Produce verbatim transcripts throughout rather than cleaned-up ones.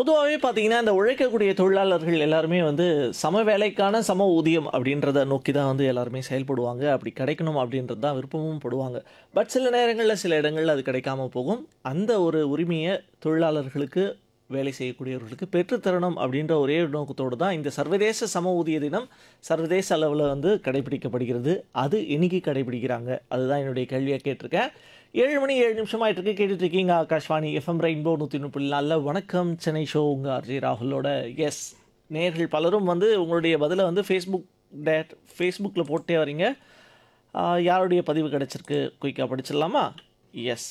பொதுவாவே பார்த்தீங்கன்னா, இந்த உழைக்கக்கூடிய தொழிலாளர்கள் எல்லாருமே வந்து சம வேலைக்கான சம ஊதியம் அப்படின்றத நோக்கி தான் வந்து எல்லாருமே செயல்படுவாங்க. அப்படி கிடைக்கணும் அப்படின்றது தான் விருப்பமும் படுவாங்க. பட் சில நேரங்கள்ல, சில இடங்கள்ல அது கிடைக்காம போகும். அந்த ஒரு உரிமைய தொழிலாளர்களுக்கு, வேலை செய்யக்கூடியவர்களுக்கு பெற்றுத் தரணும் அப்படின்ற ஒரே ஒரு நோக்கத்தோடு தான் இந்த சர்வதேச சம ஊதிய தினம் சர்வதேச அளவுல வந்து கடைபிடிக்கப்படுகிறது. அது என்னைக்கு கடைபிடிக்கிறாங்க? அதுதான் என்னுடைய கேள்வியா கேட்டிருக்கேன். ஏழு மணி ஏழு நிமிஷம் ஆயிட்டிருக்கு. கேட்டுட்டு இருக்கீங்க ஆகாஷ்வாணி எஃப்எம் ரெயின்போ நூற்றி ஒன்று புள்ளி நான்கு வணக்கம் சென்னை ஷோ உங்க ஆர்ஜே ராகுலோட. எஸ், நேயர்கள் பலரும் வந்து உங்களுடைய பதில வந்து ஃபேஸ்புக் டேட் ஃபேஸ்புக்கில் போட்டே வரீங்க. ஆ, யாருடைய பதிவு கிடைச்சிருக்கு? குயிக்காக படிச்சிடலாமா? எஸ்.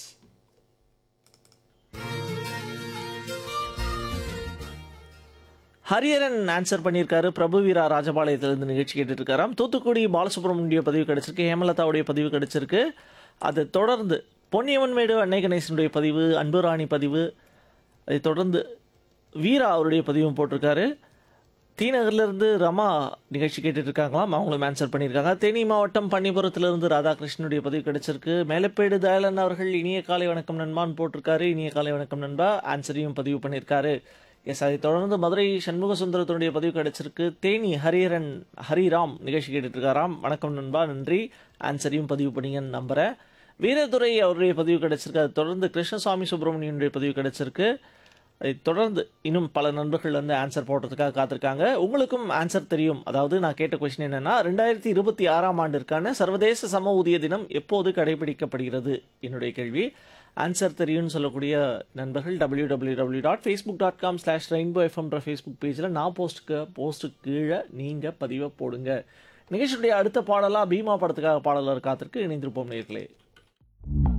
ஹரியரன் ஆன்சர் பண்ணியிருக்காரு. பிரபுவீரா ராஜபாளையத்திலிருந்து நிகழ்ச்சி கேட்டுட்டு இருக்காராம். தூத்துக்குடி பாலசுப்ரமணிய பதிவு கிடைச்சிருக்கு. ஹேமலதாவுடைய பதிவு கிடைச்சிருக்கு. அதை தொடர்ந்து பொன்னியம்மன் மேடு அன்னை கணேசனுடைய பதிவு, அன்புராணி பதிவு, அதை தொடர்ந்து வீரா அவருடைய பதிவும் போட்டிருக்காரு. டி நகர்லேருந்து ரமா நிகழ்ச்சி கேட்டுட்டு இருக்காங்களாம், அவங்களும் ஆன்சர் பண்ணியிருக்காங்க. தேனி மாவட்டம் பன்னிபுரத்திலிருந்து ராதாகிருஷ்ணனுடைய பதிவு கிடைச்சிருக்கு. மேலப்பேடு தயாளன் அவர்கள் இனிய காலை வணக்கம் நண்பான்னு போட்டிருக்காரு. இனிய காலை வணக்கம் நண்பா ஆன்சரையும் பதிவு பண்ணியிருக்காரு. எஸ், அதை தொடர்ந்து மதுரை சண்முக சுந்தரத்தினுடைய பதிவு கிடைச்சிருக்கு. தேனி ஹரிஹரன் ஹரிராம் நிகழ்ச்சி கேட்டுட்டு இருக்காராம். வணக்கம் நண்பா, நன்றி, ஆன்சரையும் பதிவு பண்ணிங்கன்னு நம்புகிறேன். வீரதுரை அவருடைய பதிவு கிடைச்சிருக்கு. அதை தொடர்ந்து கிருஷ்ணசாமி சுப்பிரமணியனுடைய பதிவு கிடைச்சிருக்கு. அதை தொடர்ந்து இன்னும் பல நண்பர்கள் வந்து ஆன்சர் போடுறதுக்காக காத்திருக்காங்க. உங்களுக்கும் ஆன்சர் தெரியும். அதாவது நான் கேட்ட கொஸ்டின் என்னன்னா, ரெண்டாயிரத்தி இருபத்தி ஆறாம் ஆண்டிற்கான சர்வதேச சம ஊதிய தினம் எப்போது கடைபிடிக்கப்படுகிறது என்னுடைய கேள்வி. ஆன்சர் தெரியும்னு சொல்லக்கூடிய நண்பர்கள் W W W dot Facebook dot com slash rainbow எஃப்எம்ன்ற Facebook பேஜில் நான் போஸ்ட்டுக்கு போஸ்ட்டுக்கு கீழே நீங்கள் பதிவை போடுங்க. நிகழ்ச்சியுடைய அடுத்த பாடலாக பீமா படத்துக்காக பாடலர் காத்திருக்கு. இணைந்திருப்போம் நேயர்களே.